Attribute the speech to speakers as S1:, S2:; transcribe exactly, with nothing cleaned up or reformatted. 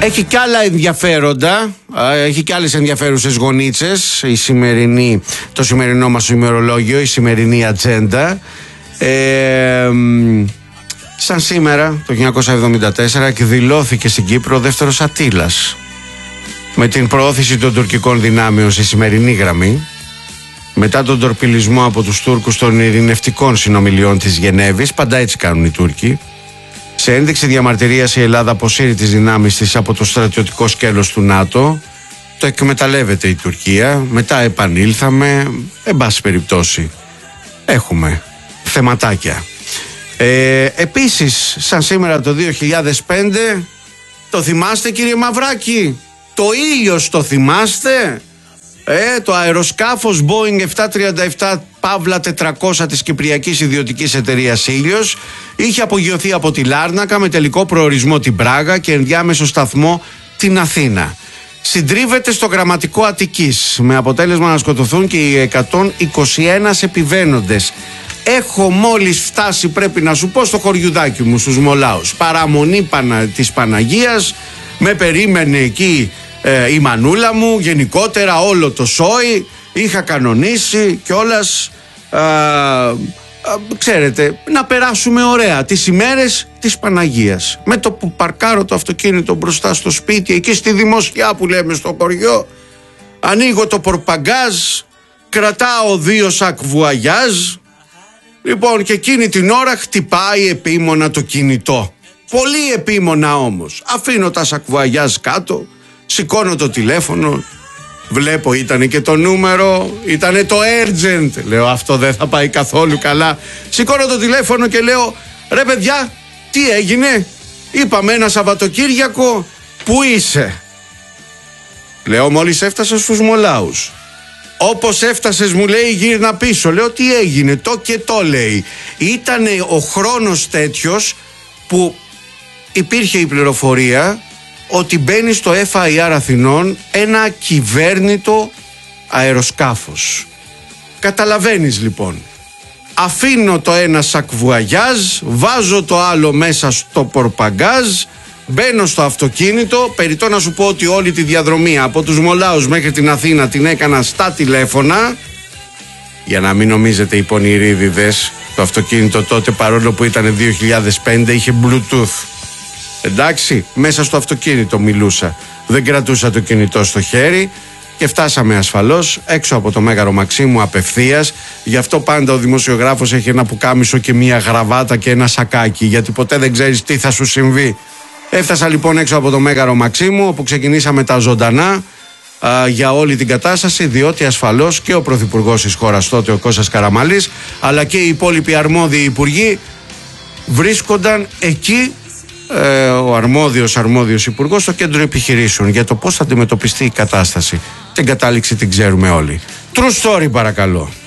S1: Έχει κι άλλα ενδιαφέροντα, έχει κι άλλες ενδιαφέρουσες γονίτσες η σημερινή, το σημερινό μας ημερολόγιο, η σημερινή ατζέντα. Ε, σαν σήμερα το χίλια εννιακόσια εβδομήντα τέσσερα εκδηλώθηκε στην Κύπρο ο δεύτερος Αττήλας. Με την προώθηση των τουρκικών δυνάμεων στη σημερινή γραμμή, μετά τον τορπιλισμό από τους Τούρκους των ειρηνευτικών συνομιλιών της Γενέβης, πάντα έτσι κάνουν οι Τούρκοι, σε ένδειξη διαμαρτυρίας η Ελλάδα αποσύρει τις δυνάμεις της από το στρατιωτικό σκέλος του ΝΑΤΟ. Το εκμεταλλεύεται η Τουρκία. Μετά επανήλθαμε. Εν πάση περιπτώσει έχουμε θεματάκια. ε, Επίσης σαν σήμερα το δύο χιλιάδες πέντε, το θυμάστε κύριε Μαυράκη, το Ήλιος το θυμάστε? Ε, το αεροσκάφος Boeing επτακόσια τριάντα επτά Παύλα τετρακόσια της Κυπριακής Ιδιωτικής Εταιρείας Ήλιος είχε απογειωθεί από τη Λάρνακα με τελικό προορισμό την Πράγα και ενδιάμεσο σταθμό την Αθήνα. Συντρίβεται στο γραμματικό Αττικής με αποτέλεσμα να σκοτωθούν και οι εκατόν είκοσι ένα επιβαίνοντες. Έχω μόλις φτάσει, πρέπει να σου πω, στο χωριουδάκι μου στους Μολάους. Παραμονή Πανα, της Παναγίας, με περίμενε εκεί Ε, η μανούλα μου, γενικότερα όλο το σόι, είχα κανονίσει κιόλας, α, α, ξέρετε, να περάσουμε ωραία τις ημέρες της Παναγίας. Με το που παρκάρω το αυτοκίνητο μπροστά στο σπίτι, εκεί στη Δημοσιά που λέμε στο χωριό, ανοίγω το πορπαγκάζ, κρατάω δύο σακ βουαγιάζ, λοιπόν, και εκείνη την ώρα χτυπάει επίμονα το κινητό. Πολύ επίμονα όμως. Αφήνω τα σακβουαγιάζ κάτω, σηκώνω το τηλέφωνο, βλέπω ήτανε και το νούμερο, ήτανε το urgent. Λέω αυτό δεν θα πάει καθόλου καλά. Σηκώνω το τηλέφωνο και λέω, ρε παιδιά, τι έγινε? Είπαμε ένα Σαββατοκύριακο, πού είσαι? Λέω, μόλις έφτασα στους Μολάους. Όπως έφτασες, μου λέει, γύρνα πίσω. Λέω, τι έγινε? Το και το λέει. Ήτανε ο χρόνος τέτοιος που υπήρχε η πληροφορία ότι μπαίνει στο εφ άι αρ Αθηνών ένα κυβέρνητο αεροσκάφος. Καταλαβαίνεις λοιπόν. Αφήνω το ένα σακβουαγιάζ, βάζω το άλλο μέσα στο πορπαγκάζ, μπαίνω στο αυτοκίνητο. Περιττό να σου πω ότι όλη τη διαδρομή από τους Μολάους μέχρι την Αθήνα την έκανα στα τηλέφωνα. Για να μην νομίζετε οι πονηρίδιδες, το αυτοκίνητο τότε, παρόλο που ήταν δύο χιλιάδες πέντε, είχε Bluetooth. Εντάξει, μέσα στο αυτοκίνητο μιλούσα. Δεν κρατούσα το κινητό στο χέρι και φτάσαμε ασφαλώς έξω από το Μέγαρο Μαξίμου απευθείας. Γι' αυτό πάντα ο δημοσιογράφος έχει ένα πουκάμισο και μία γραβάτα και ένα σακάκι, γιατί ποτέ δεν ξέρεις τι θα σου συμβεί. Έφτασα λοιπόν έξω από το Μέγαρο Μαξίμου, όπου ξεκινήσαμε τα ζωντανά α, για όλη την κατάσταση, διότι ασφαλώς και ο πρωθυπουργός της χώρας τότε, ο Κώστας Καραμανλής, αλλά και οι υπόλοιποι αρμόδιοι υπουργοί βρίσκονταν εκεί. Ε, ο αρμόδιος αρμόδιος υπουργός στο κέντρο επιχειρήσεων για το πώς θα αντιμετωπιστεί η κατάσταση. Την κατάληξη την ξέρουμε όλοι. True story, παρακαλώ.